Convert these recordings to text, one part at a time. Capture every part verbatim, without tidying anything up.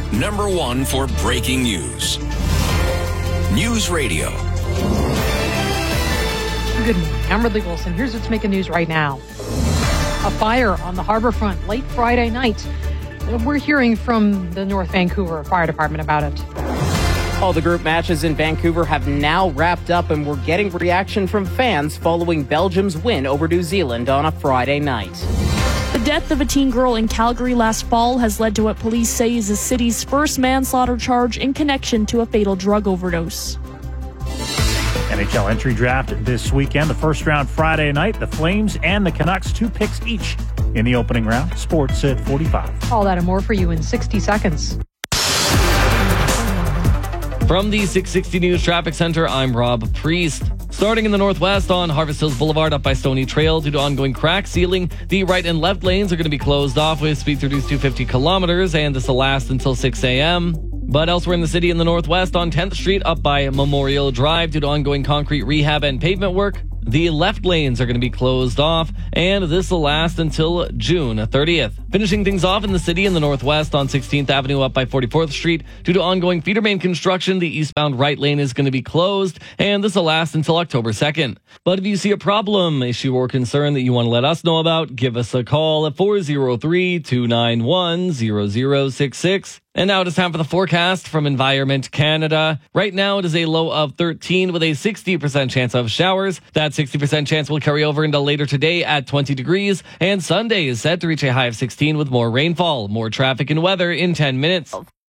number one for breaking news. News Radio. Good morning. I'm Ridley Wilson. Here's what's making news right now. A fire on the harbor front late Friday night. We're hearing from the North Vancouver Fire Department about it. All the group matches in Vancouver have now wrapped up, and we're getting reaction from fans following Belgium's win over New Zealand on a Friday night. The death of a teen girl in Calgary last fall has led to what police say is the city's first manslaughter charge in connection to a fatal drug overdose. N H L entry draft this weekend. The first round Friday night. The Flames and the Canucks, two picks each in the opening round. Sports at forty-five. All that and more for you in sixty seconds. From the six sixty News Traffic Center, I'm Rob Priest. Starting in the northwest on Harvest Hills Boulevard up by Stony Trail due to ongoing crack sealing, the right and left lanes are going to be closed off with speeds reduced to fifty kilometers, and this will last until six a.m. But elsewhere in the city in the northwest on tenth Street up by Memorial Drive due to ongoing concrete rehab and pavement work, the left lanes are going to be closed off, and this will last until June thirtieth. Finishing things off in the city in the northwest on sixteenth Avenue up by forty-fourth Street. Due to ongoing feeder main construction, the eastbound right lane is going to be closed, and this will last until October second. But if you see a problem, issue, or concern that you want to let us know about, give us a call at four oh three, two nine one, zero zero six six. And now it is time for the forecast from Environment Canada. Right now it is a low of thirteen with a sixty percent chance of showers. That sixty percent chance will carry over into later today at twenty degrees. And Sunday is set to reach a high of sixteen with more rainfall. More traffic and weather in ten minutes.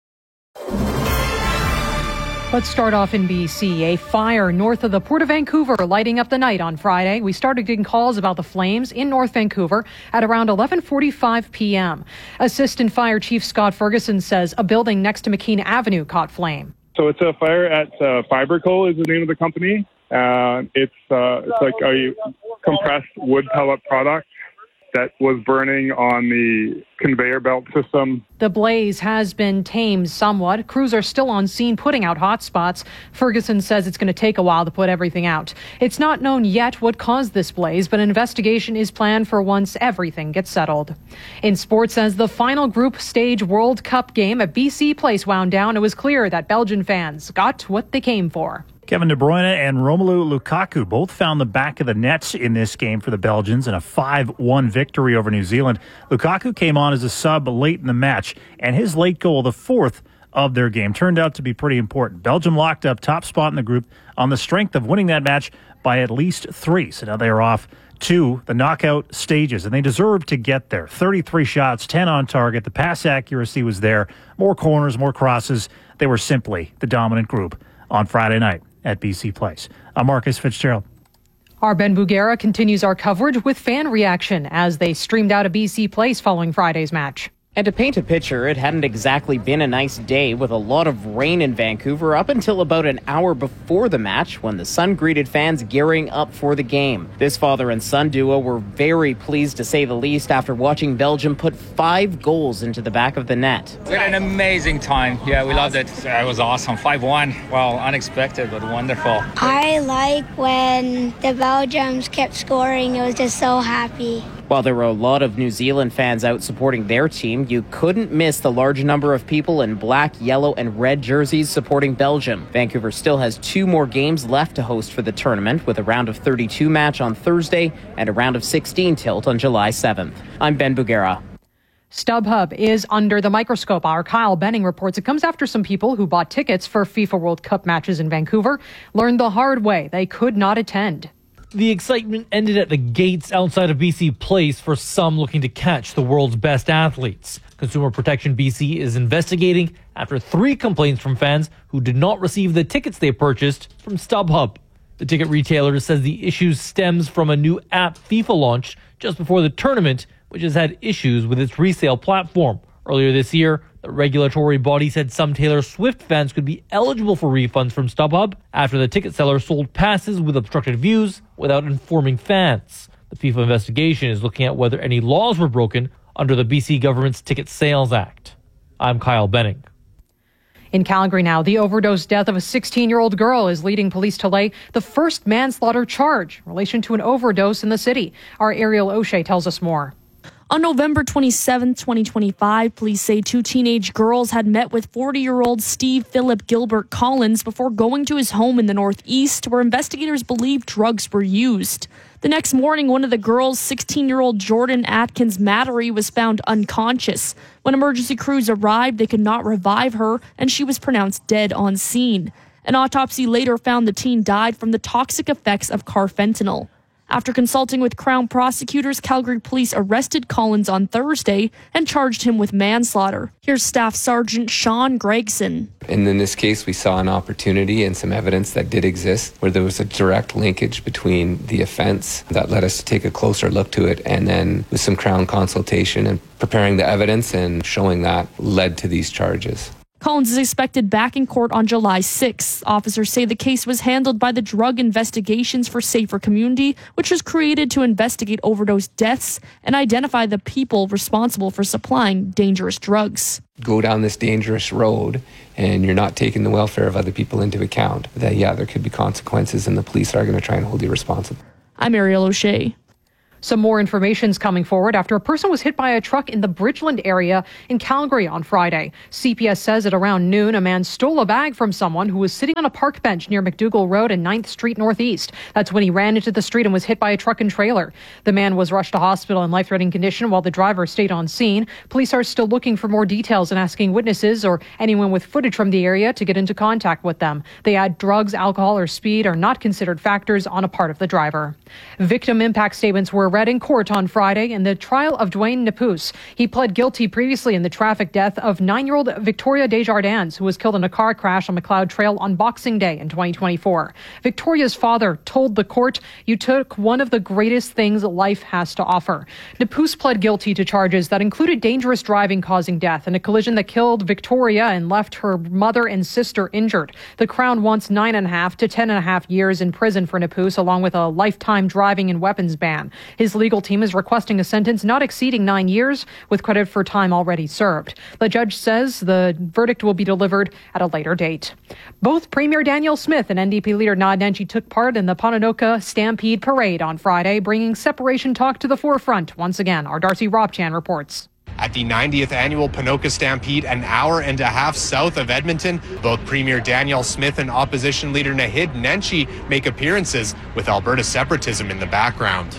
Let's start off in B C. A fire north of the Port of Vancouver lighting up the night on Friday. We started getting calls about the flames in North Vancouver at around eleven forty-five p.m. Assistant Fire Chief Scott Ferguson says a building next to McKean Avenue caught flame. So it's a fire at uh, Fiberco is the name of the company. Uh, it's, uh, it's like a compressed wood pellet product that was burning on the conveyor belt system. The blaze has been tamed somewhat. Crews are still on scene putting out hot spots. Ferguson says it's going to take a while to put everything out. It's not known yet what caused this blaze, but an investigation is planned for once everything gets settled. In sports, as the final group stage World Cup game at B C Place wound down, it was clear that Belgian fans got what they came for. Kevin De Bruyne and Romelu Lukaku both found the back of the nets in this game for the Belgians in a five one victory over New Zealand. Lukaku came on as a sub late in the match, and his late goal, the fourth of their game, turned out to be pretty important. Belgium locked up top spot in the group on the strength of winning that match by at least three. So now they are off to the knockout stages, and they deserve to get there. thirty-three shots, ten on target. The pass accuracy was there. More corners, more crosses. They were simply the dominant group on Friday night at B C Place. I'm Marcus Fitzgerald. Our Ben Bugera continues our coverage with fan reaction as they streamed out of B C Place following Friday's match. And to paint a picture, it hadn't exactly been a nice day with a lot of rain in Vancouver up until about an hour before the match when the Sun greeted fans gearing up for the game. This father and son duo were very pleased to say the least after watching Belgium put five goals into the back of the net. We had an amazing time. Yeah, we loved it. It was awesome. five one. Well, unexpected, but wonderful. I like when the Belgians kept scoring. It was just so happy. While there were a lot of New Zealand fans out supporting their team, you couldn't miss the large number of people in black, yellow, and red jerseys supporting Belgium. Vancouver still has two more games left to host for the tournament, with a round of thirty-two match on Thursday and a round of sixteen tilt on July seventh. I'm Ben Bugera. StubHub is under the microscope. Our Kyle Benning reports it comes after some people who bought tickets for FIFA World Cup matches in Vancouver learned the hard way they could not attend. The excitement ended at the gates outside of B C Place for some looking to catch the world's best athletes. Consumer Protection B C is investigating after three complaints from fans who did not receive the tickets they purchased from StubHub. The ticket retailer says the issue stems from a new app FIFA launched just before the tournament, which has had issues with its resale platform. Earlier this year, the regulatory body said some Taylor Swift fans could be eligible for refunds from StubHub after the ticket seller sold passes with obstructed views without informing fans. The FIFA investigation is looking at whether any laws were broken under the B C government's Ticket Sales Act. I'm Kyle Benning. In Calgary now, the overdose death of a sixteen-year-old girl is leading police to lay the first manslaughter charge in relation to an overdose in the city. Our Ariel O'Shea tells us more. On November twenty-seventh, twenty twenty-five, police say two teenage girls had met with forty-year-old Steve Philip Gilbert Collins before going to his home in the Northeast, where investigators believe drugs were used. The next morning, one of the girls, sixteen-year-old Jordan Atkins Mattery, was found unconscious. When emergency crews arrived, they could not revive her, and she was pronounced dead on scene. An autopsy later found the teen died from the toxic effects of carfentanil. After consulting with Crown prosecutors, Calgary police arrested Collins on Thursday and charged him with manslaughter. Here's Staff Sergeant Sean Gregson. And in this case, we saw an opportunity and some evidence that did exist where there was a direct linkage between the offense that led us to take a closer look to it, and then with some Crown consultation and preparing the evidence and showing that led to these charges. Collins is expected back in court on July sixth. Officers say the case was handled by the Drug Investigations for Safer Community, which was created to investigate overdose deaths and identify the people responsible for supplying dangerous drugs. Go down this dangerous road and you're not taking the welfare of other people into account, that, yeah, there could be consequences and the police are going to try and hold you responsible. I'm Ariel O'Shea. Some more information is coming forward after a person was hit by a truck in the Bridgeland area in Calgary on Friday. C P S says at around noon, a man stole a bag from someone who was sitting on a park bench near McDougall Road and ninth Street Northeast. That's when he ran into the street and was hit by a truck and trailer. The man was rushed to hospital in life-threatening condition while the driver stayed on scene. Police are still looking for more details and asking witnesses or anyone with footage from the area to get into contact with them. They add drugs, alcohol, or speed are not considered factors on a part of the driver. Victim impact statements were read in court on Friday in the trial of Dwayne Nepus. He pled guilty previously in the traffic death of nine-year-old Victoria Desjardins, who was killed in a car crash on McLeod Trail on Boxing Day in twenty twenty-four. Victoria's father told the court, "You took one of the greatest things life has to offer." Nepus pled guilty to charges that included dangerous driving causing death in a collision that killed Victoria and left her mother and sister injured. The Crown wants nine and a half to ten and a half years in prison for Nepus, along with a lifetime driving and weapons ban. His legal team is requesting a sentence not exceeding nine years, with credit for time already served. The judge says the verdict will be delivered at a later date. Both Premier Danielle Smith and N D P leader Naheed Nenshi took part in the Pononoka Stampede Parade on Friday, bringing separation talk to the forefront once again. Our Darcy Robchan reports. At the ninetieth annual Ponoka Stampede, an hour and a half south of Edmonton, both Premier Danielle Smith and opposition leader Naheed Nenshi make appearances, with Alberta separatism in the background.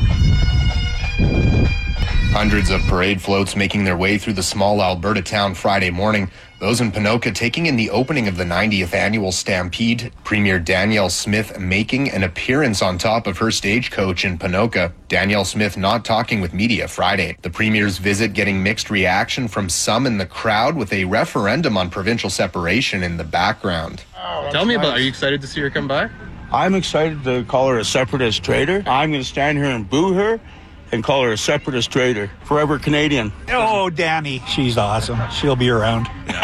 Hundreds of parade floats making their way through the small Alberta town Friday morning. Those in Ponoka taking in the opening of the ninetieth annual Stampede. Premier Danielle Smith making an appearance on top of her stagecoach in Ponoka. Danielle Smith not talking with media Friday. The Premier's visit getting mixed reaction from some in the crowd, with a referendum on provincial separation in the background. Oh, Tell me nice. about, are you excited to see her come by? I'm excited to call her a separatist traitor. I'm going to stand here and boo her and call her a separatist traitor. Forever Canadian. Oh, Danny. She's awesome. She'll be around.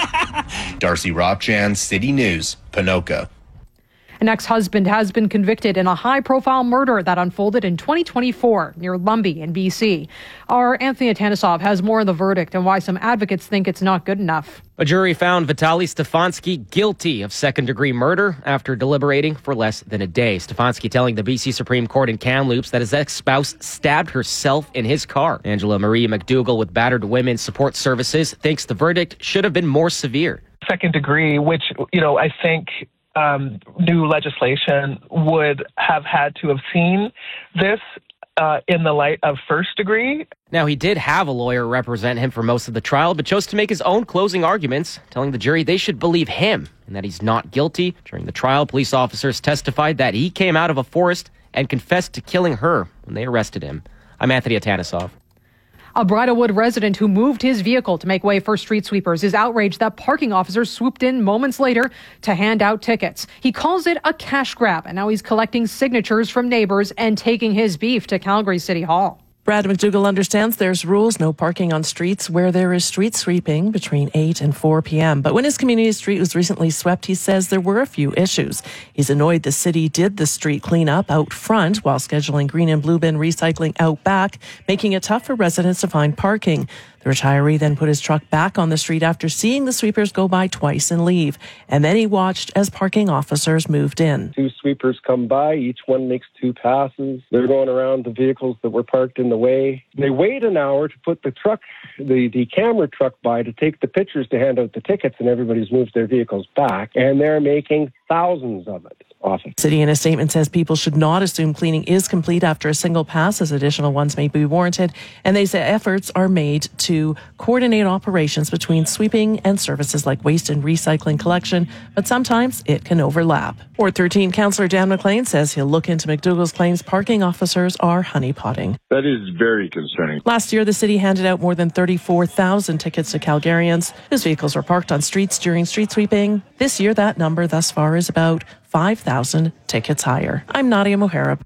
Darcy Robchan, City News, Ponoka. An ex-husband has been convicted in a high-profile murder that unfolded in twenty twenty-four near Lumby in B C. Our Anthony Atanesov has more on the verdict and why some advocates think it's not good enough. A jury found Vitaly Stefanski guilty of second-degree murder after deliberating for less than a day. Stefanski telling the B C Supreme Court in Kamloops that his ex-spouse stabbed herself in his car. Angela Marie McDougall with Battered Women's Support Services thinks the verdict should have been more severe. Second degree, which, you know, I think um, new legislation would have had to have seen this uh, in the light of first degree. Now, he did have a lawyer represent him for most of the trial, but chose to make his own closing arguments, telling the jury they should believe him and that he's not guilty. During the trial, police officers testified that he came out of a forest and confessed to killing her when they arrested him. I'm Anthony Atanesov. A Bridlewood resident who moved his vehicle to make way for street sweepers is outraged that parking officers swooped in moments later to hand out tickets. He calls it a cash grab, and now he's collecting signatures from neighbors and taking his beef to Calgary City Hall. Brad McDougall understands there's rules, no parking on streets where there is street sweeping between eight and four p.m. But when his community street was recently swept, he says there were a few issues. He's annoyed the city did the street cleanup out front while scheduling green and blue bin recycling out back, making it tough for residents to find parking. The retiree then put his truck back on the street after seeing the sweepers go by twice and leave. And then he watched as parking officers moved in. Two sweepers come by. Each one makes two passes. They're going around the vehicles that were parked in the way. They wait an hour to put the truck, the, the camera truck by to take the pictures to hand out the tickets, and everybody's moved their vehicles back. And they're making thousands of it. Often. City in a statement says people should not assume cleaning is complete after a single pass, as additional ones may be warranted. And they say efforts are made to coordinate operations between sweeping and services like waste and recycling collection, but sometimes it can overlap. Ward thirteen Councillor Dan McLean says he'll look into McDougall's claims parking officers are honeypotting. That is very concerning. Last year, the city handed out more than thirty-four thousand tickets to Calgarians whose vehicles were parked on streets during street sweeping. This year, that number thus far is about five thousand tickets higher. I'm Nadia Moharib.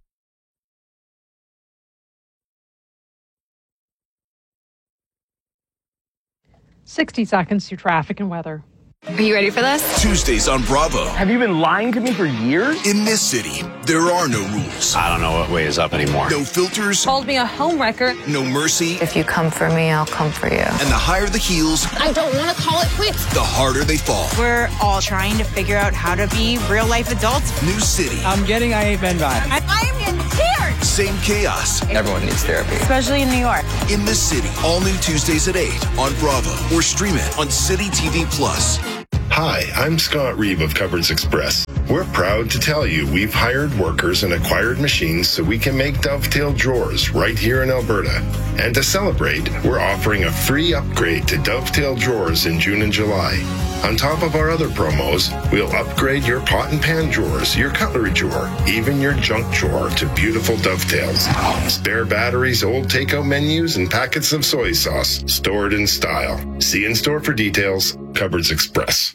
sixty seconds to traffic and weather. Are you ready for this? Tuesdays on Bravo. Have you been lying to me for years? In this city, there are no rules. I don't know what way is up anymore. No filters. Called me a homewrecker. No mercy. If you come for me, I'll come for you. And the higher the heels, I don't want to call it quits. the harder they fall. We're all trying to figure out how to be real life adults. New city. I'm getting I Ain't Been vibes. I, I'm in tears. Same chaos. Everyone needs therapy. Especially in New York. In this city. All new Tuesdays at eight on Bravo. Or stream it on City T V Plus. Hi, I'm Scott Reeve of Cupboards Express. We're proud to tell you we've hired workers and acquired machines so we can make Dovetail drawers right here in Alberta. And to celebrate, we're offering a free upgrade to Dovetail drawers in June and July. On top of our other promos, we'll upgrade your pot and pan drawers, your cutlery drawer, even your junk drawer to beautiful Dovetails. Spare batteries, old takeout menus, and packets of soy sauce stored in style. See in store for details. Cupboards Express.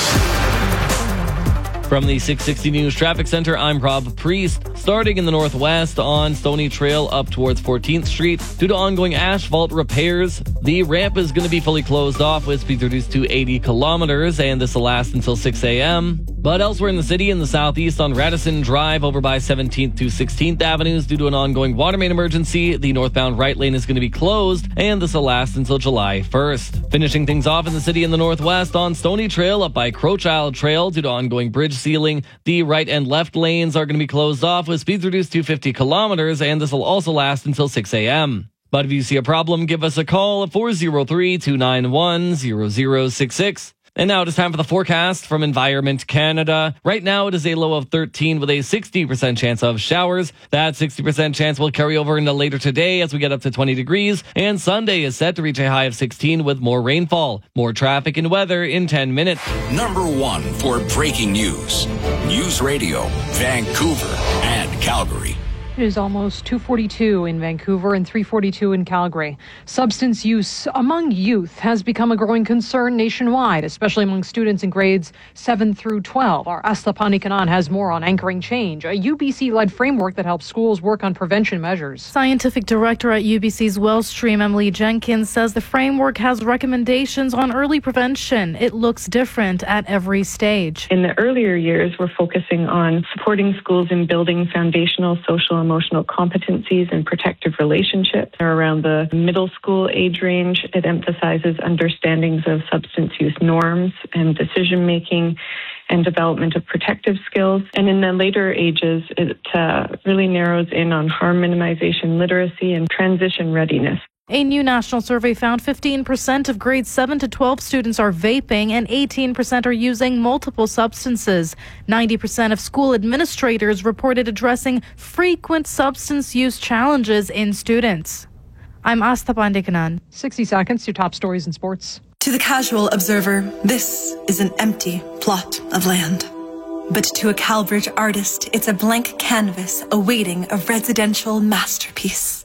From the six sixty News Traffic Center, I'm Rob Priest. Starting in the northwest on Stony Trail up towards fourteenth Street, due to ongoing asphalt repairs, the ramp is going to be fully closed off with speeds reduced to eighty kilometers, and this will last until six a.m. But elsewhere in the city, in the southeast on Radisson Drive over by seventeenth to sixteenth Avenues, due to an ongoing water main emergency, the northbound right lane is going to be closed, and this will last until July first. Finishing things off in the city in the northwest on Stony Trail up by Crowchild Trail, due to ongoing bridge sealing, the right and left lanes are going to be closed off with speeds reduced to fifty kilometers, and this will also last until six a.m. But if you see a problem, give us a call at four oh three, two nine one, zero zero six six. And now it is time for the forecast from Environment Canada. Right now it is a low of thirteen with a sixty percent chance of showers. That sixty percent chance will carry over into later today as we get up to twenty degrees. And Sunday is set to reach a high of sixteen with more rainfall. More traffic and weather in ten minutes. Number one for breaking news. News Radio, Vancouver and Calgary. It is almost two forty-two in Vancouver and three forty-two in Calgary. Substance use among youth has become a growing concern nationwide, especially among students in grades seven through twelve. Our Asta Panikanan has more on Anchoring Change, a U B C-led framework that helps schools work on prevention measures. Scientific director at U B C's Wellstream, Emily Jenkins, says the framework has recommendations on early prevention. It looks different at every stage. In the earlier years, we're focusing on supporting schools in building foundational social and emotional competencies and protective relationships. Around the middle school age range, it emphasizes understandings of substance use norms and decision-making and development of protective skills. And in the later ages, it uh, really narrows in on harm minimization literacy and transition readiness. A new national survey found fifteen percent of grades seven to twelve students are vaping and eighteen percent are using multiple substances. ninety percent of school administrators reported addressing frequent substance use challenges in students. I'm Asta Pandikanan. sixty seconds to top stories in sports. To the casual observer, this is an empty plot of land. But to a CalBridge artist, it's a blank canvas awaiting a residential masterpiece.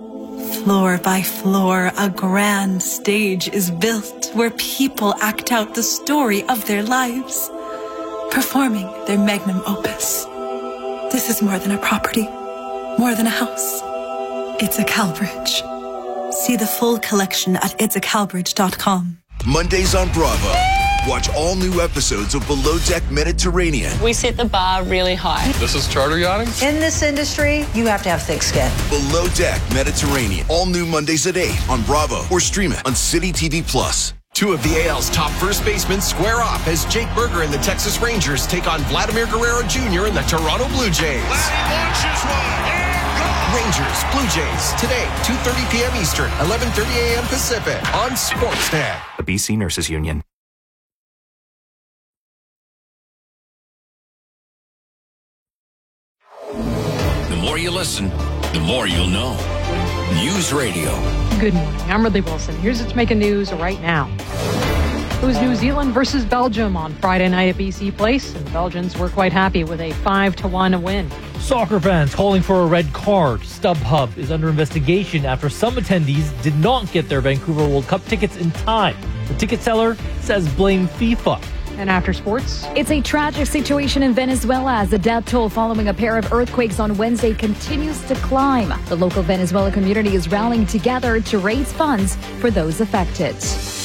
Floor by floor, a grand stage is built where people act out the story of their lives, performing their magnum opus. This is more than a property, more than a house. It's a CalBridge. See the full collection at its a calbridge dot com. Mondays on Bravo. Watch all new episodes of Below Deck Mediterranean. We set the bar really high. This is charter yachting? In this industry, you have to have thick skin. Below Deck Mediterranean. All new Mondays at eight on Bravo or stream it on City T V Plus. Two of the A L's top first basemen square off as Jake Berger and the Texas Rangers take on Vladimir Guerrero Junior and the Toronto Blue Jays. Rangers, Blue Jays, today, two thirty p.m. Eastern, eleven thirty a.m. Pacific on Sportsnet. The B C Nurses Union. The more you listen, the more you'll know. News Radio. Good morning. I'm Ridley Wilson. Here's what's making news right now. It was New Zealand versus Belgium on Friday night at B C Place, and the Belgians were quite happy with a five to one win. Soccer fans calling for a red card. StubHub is under investigation after some attendees did not get their Vancouver World Cup tickets in time. The ticket seller says blame FIFA. And after sports, it's a tragic situation in Venezuela as the death toll following a pair of earthquakes on Wednesday continues to climb. The local Venezuelan community is rallying together to raise funds for those affected.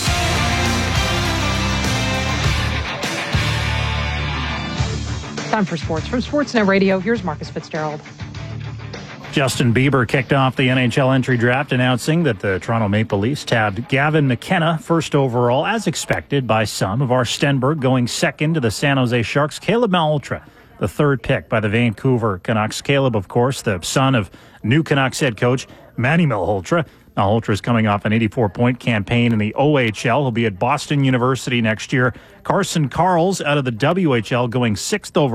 Time for sports. From Sportsnet Radio, here's Marcus Fitzgerald. Justin Bieber kicked off the N H L entry draft, announcing that the Toronto Maple Leafs tabbed Gavin McKenna first overall, as expected by some. Of our Stenberg going second to the San Jose Sharks. Caleb Malhotra, the third pick by the Vancouver Canucks. Caleb, of course, the son of new Canucks head coach Manny Malhotra. Malhotra is coming off an eighty-four point campaign in the O H L. He'll be at Boston University next year. Carson Karls out of the W H L going sixth overall.